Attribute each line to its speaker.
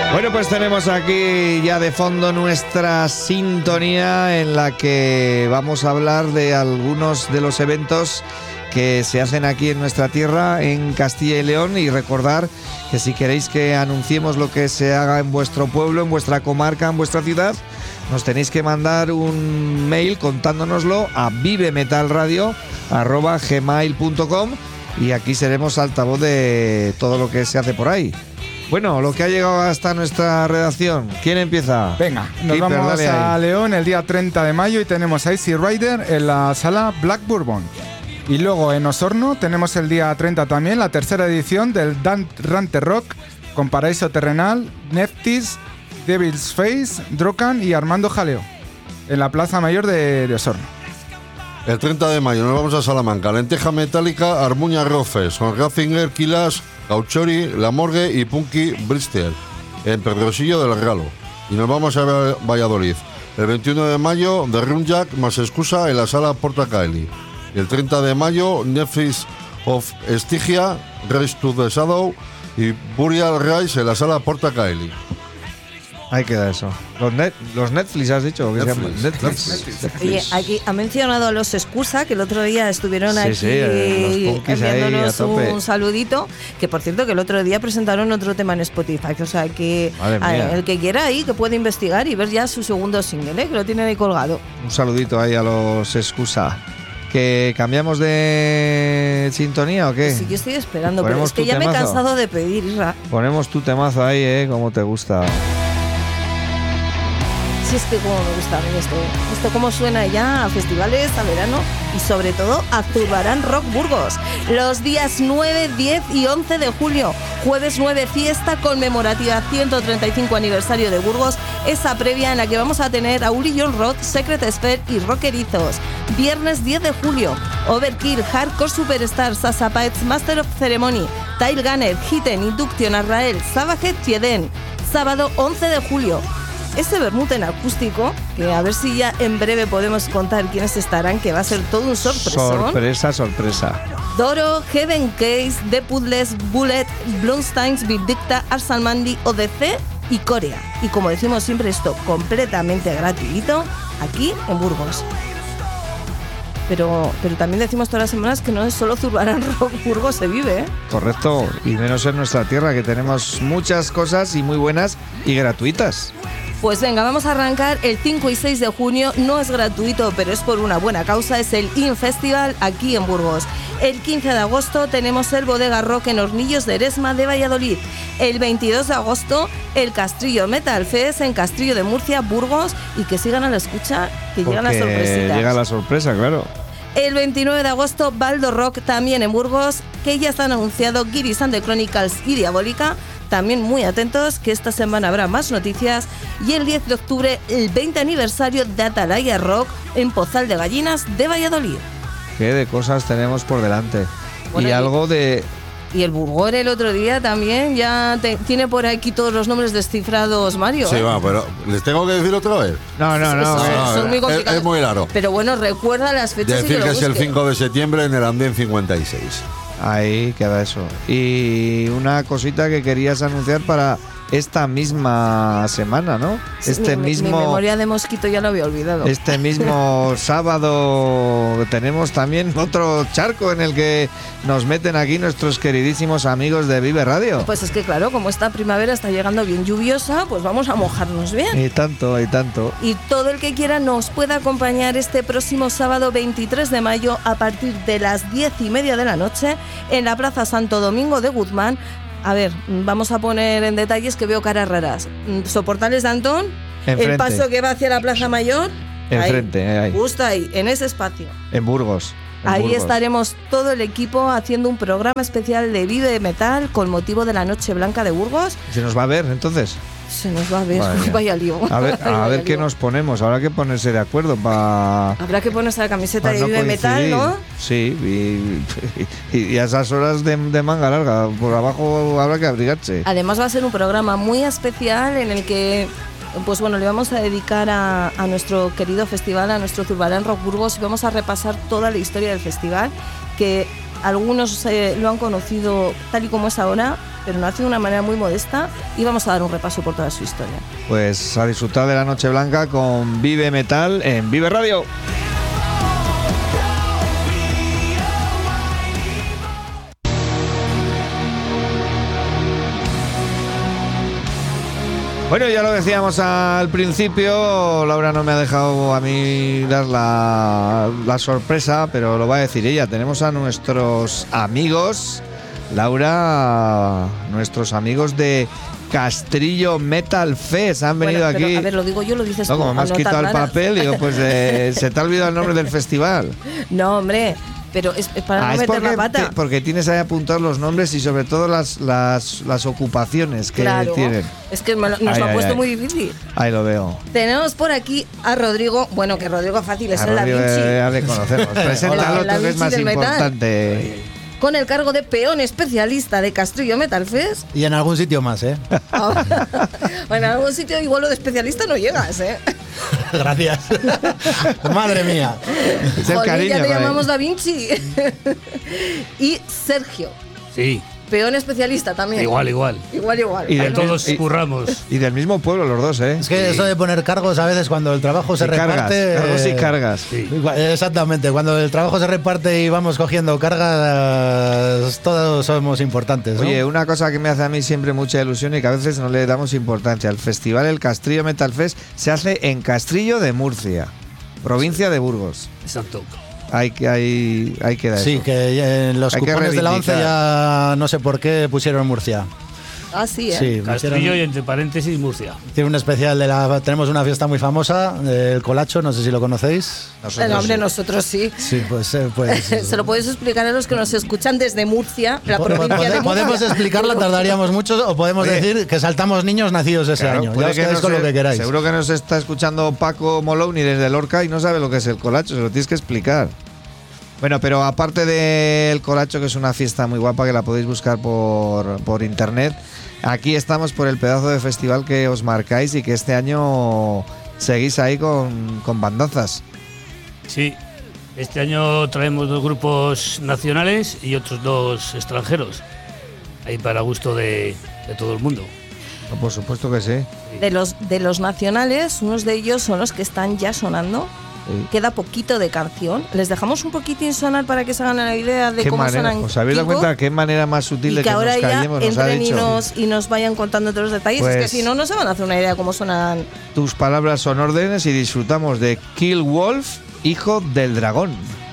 Speaker 1: Bueno, pues tenemos aquí ya de fondo nuestra sintonía en la que vamos a hablar de algunos de los eventos que se hacen aquí en nuestra tierra, en Castilla y León, y recordar que si queréis que anunciemos lo que se haga en vuestro pueblo, en vuestra comarca, en vuestra ciudad, nos tenéis que mandar un mail contándonoslo a vivemetalradio@gmail.com y aquí seremos altavoz de todo lo que se hace por ahí. Bueno, lo que ha llegado hasta nuestra redacción. ¿Quién empieza?
Speaker 2: Venga, nos vamos a León el día 30 de mayo y tenemos a Easy Rider en la sala Black Bourbon. Y luego en Osorno tenemos el día 30 también la tercera edición del Dance Rante Rock con Paraíso Terrenal, Neftis, Devil's Face, Drokan y Armando Jaleo en la Plaza Mayor de Osorno.
Speaker 3: El 30 de mayo nos vamos a Salamanca, Lenteja Metálica, Armuña Rofes, con Ratzinger, Quilas, Gauchori, La Morgue y Punky Bristol en Pedrosillo del Regalo. Y nos vamos a Valladolid. El 21 de mayo, The Runjack más Excusa en la sala Porta Caeli. Y el 30 de mayo, Netflix of Estigia, Race to the Shadow y Burial Rise en la sala Porta Caeli.
Speaker 1: Ahí queda eso. Los Netflix, ¿has dicho? ¿Qué
Speaker 3: Netflix.
Speaker 1: se llama? Netflix.
Speaker 4: Oye, aquí ha mencionado a los Excusa, que el otro día estuvieron aquí enviándonos un saludito, que por cierto que el otro día presentaron otro tema en Spotify, o sea que el que quiera ahí, que puede investigar y ver ya su segundo single, que lo tienen ahí colgado.
Speaker 1: Un saludito ahí a los Excusa. ¿Que cambiamos de sintonía o qué?
Speaker 4: Sí, yo estoy esperando, pero es que ya me he cansado de pedir, Isra.
Speaker 1: Ponemos tu temazo ahí, como te gusta.
Speaker 4: Sí, es que como me gusta a mí esto como suena ya a festivales, a verano y sobre todo a Zurbarán Rock Burgos. Los días 9, 10 y 11 de julio. Jueves 9, fiesta conmemorativa 135 aniversario de Burgos. Esa previa en la que vamos a tener a Uri John Roth, Secret Sphere y Rockerizos. Viernes 10 de julio. Overkill, Hardcore Superstar, Sasa Paets, Master of Ceremony, Tail Gunner, Hitten, Induction, Arrael, Savage, Tieden. Sábado 11 de julio. Ese vermut en acústico, que a ver si ya en breve podemos contar quiénes estarán, que va a ser todo un sorpresón.
Speaker 1: Sorpresa.
Speaker 4: Doro, Heaven Case, The Puzzles, Bullet, Blumsteins, Vindicta, Arsalmandi, ODC y Corea. Y como decimos siempre, esto completamente gratuito aquí en Burgos. Pero también decimos todas las semanas que no es solo Zurbarán Rock Burgos se vive, ¿eh?
Speaker 1: Correcto, y menos en nuestra tierra, que tenemos muchas cosas y muy buenas y gratuitas.
Speaker 4: Pues venga, vamos a arrancar el 5 y 6 de junio. No es gratuito, pero es por una buena causa. Es el In Festival aquí en Burgos. El 15 de agosto tenemos el Bodega Rock en Hornillos de Eresma de Valladolid. El 22 de agosto el Castrillo Metal Fest en Castrillo de Murcia, Burgos. Y que sigan a la escucha, que llegan las sorpresitas.
Speaker 1: Llega la sorpresa, claro.
Speaker 4: El 29 de agosto Baldo Rock también en Burgos, que ya están anunciado Giris and the Chronicles y Diabólica. También muy atentos, que esta semana habrá más noticias. Y el 10 de octubre, el 20 aniversario de Atalaya Rock en Pozal de Gallinas de Valladolid.
Speaker 1: Qué de cosas tenemos por delante. Bueno, y algo de...
Speaker 4: Y el Burgor el otro día también ya tiene por aquí todos los nombres descifrados, Mario.
Speaker 3: Sí, va, pero ¿les tengo que decir otra vez?
Speaker 1: No.
Speaker 4: Son muy complicados.
Speaker 3: Es muy raro.
Speaker 4: Pero bueno, recuerda las fechas.
Speaker 3: Decir que es el 5 de septiembre en el Andén 56.
Speaker 1: Ahí queda eso. Y una cosita que querías anunciar para esta misma semana, ¿no?
Speaker 4: Sí, mi memoria de mosquito ya lo había olvidado.
Speaker 1: Este mismo sábado tenemos también otro charco en el que nos meten aquí nuestros queridísimos amigos de Vive Radio.
Speaker 4: Pues es que claro, como esta primavera está llegando bien lluviosa, pues vamos a mojarnos bien.
Speaker 1: Y tanto. Y
Speaker 4: todo el que quiera nos puede acompañar este próximo sábado 23 de mayo a partir de las 10:30 de la noche en la Plaza Santo Domingo de Guzmán. A ver, vamos a poner en detalles que veo caras raras. Soportales de Antón,
Speaker 1: enfrente.
Speaker 4: El paso que va hacia la Plaza Mayor.
Speaker 1: Enfrente, ahí.
Speaker 4: Justo ahí, en ese espacio.
Speaker 1: En Burgos.
Speaker 4: Ahí estaremos todo el equipo haciendo un programa especial de Vive Metal con motivo de la Noche Blanca de Burgos.
Speaker 1: ¿Se nos va a ver entonces?
Speaker 4: Se nos va a ver, vaya lío.
Speaker 1: A ver qué nos ponemos, habrá que ponerse de acuerdo para...
Speaker 4: Habrá que ponerse la camiseta de Vive Metal, ¿no?
Speaker 1: Sí, y a esas horas de manga larga, por abajo habrá que abrigarse.
Speaker 4: Además va a ser un programa muy especial en el que, pues bueno, le vamos a dedicar a nuestro querido festival, a nuestro Zurbarán Rock Burgos, y vamos a repasar toda la historia del festival, que algunos lo han conocido tal y como es ahora, pero nace de una manera muy modesta y vamos a dar un repaso por toda su historia.
Speaker 1: Pues a disfrutar de la Noche Blanca con Vive Metal en Vive Radio. Bueno, ya lo decíamos al principio, Laura no me ha dejado a mí dar la sorpresa, pero lo va a decir ella. Tenemos a nuestros amigos, Laura, nuestros amigos de Castrillo Metal Fest han venido aquí.
Speaker 4: A ver, lo digo yo, lo dices tú.
Speaker 1: No, como me has quitado el papel, digo, pues se te ha olvidado el nombre del festival.
Speaker 4: No, hombre. Pero es para no meter la pata.
Speaker 1: Porque tienes ahí apuntados los nombres y sobre todo las ocupaciones que tienen.
Speaker 4: Es que nos lo ha puesto muy difícil.
Speaker 1: Ahí lo veo.
Speaker 4: Tenemos por aquí a Rodrigo. Bueno, que Rodrigo fácil, es el Da Vinci.
Speaker 1: Ya le conocemos. Preséntalo tú, que es más importante.
Speaker 4: Con el cargo de peón especialista de Castrillo Metal Fest.
Speaker 5: Y en algún sitio más, ¿eh?
Speaker 4: Bueno, en algún sitio igual lo de especialista no llegas, ¿eh?
Speaker 5: Gracias. Madre mía.
Speaker 1: Es el cariño.
Speaker 4: Ya te llamamos Da Vinci. Y Sergio.
Speaker 6: Sí.
Speaker 4: Peón especialista también.
Speaker 6: Igual.
Speaker 4: Igual.
Speaker 6: Y todos curramos.
Speaker 1: Y del mismo pueblo los dos, ¿eh?
Speaker 5: Es que eso de poner cargos a veces cuando el trabajo se reparte...
Speaker 1: Cargos y cargas.
Speaker 5: Sí. Exactamente. Cuando el trabajo se reparte y vamos cogiendo cargas, todos somos importantes, ¿no?
Speaker 1: Oye, una cosa que me hace a mí siempre mucha ilusión y que a veces no le damos importancia. El festival, el Castrillo Metal Fest, se hace en Castrillo de Murcia, provincia de Burgos.
Speaker 6: Exacto.
Speaker 1: Hay que dar
Speaker 5: Sí,
Speaker 1: eso.
Speaker 5: que en los
Speaker 1: Hay que
Speaker 5: cupones de la 11
Speaker 1: reivindicar.
Speaker 5: ya no sé por qué pusieron Murcia.
Speaker 4: Ah, sí, ¿eh?
Speaker 5: Sí,
Speaker 6: Castrillo y entre paréntesis Murcia.
Speaker 5: tiene un especial tenemos una fiesta muy famosa, el Colacho, no sé si lo conocéis.
Speaker 4: Nosotros sí.
Speaker 5: Sí, pues
Speaker 4: Se lo puedes explicar a los que nos escuchan desde Murcia, la provincia de Murcia.
Speaker 5: Podemos explicarla, tardaríamos mucho, o podemos decir que saltamos niños nacidos ese año. Ya os quedáis con lo que queráis.
Speaker 1: Seguro que nos está escuchando Paco Moloni desde Lorca y no sabe lo que es el Colacho, se lo tienes que explicar. Bueno, pero aparte del Colacho, que es una fiesta muy guapa que la podéis buscar por internet, aquí estamos por el pedazo de festival que os marcáis y que este año seguís ahí con bandazas.
Speaker 6: Sí, este año traemos 2 grupos nacionales y otros 2 extranjeros. Ahí para gusto de todo el mundo.
Speaker 1: Por supuesto que sí.
Speaker 4: De los nacionales, unos de ellos son los que están ya sonando. Sí. Queda poquito de canción. Les dejamos un poquitín sonar para que se hagan la idea de cómo sonan.
Speaker 1: ¿Os habéis dado cuenta qué manera más sutil de que
Speaker 4: ahora
Speaker 1: nos callemos?
Speaker 4: Nos ha dicho. Y nos vayan contando todos los detalles.
Speaker 1: Pues,
Speaker 4: es que si no, no se van a hacer una idea de cómo sonan.
Speaker 1: Tus palabras son órdenes y disfrutamos de Kill Wolf, hijo del dragón.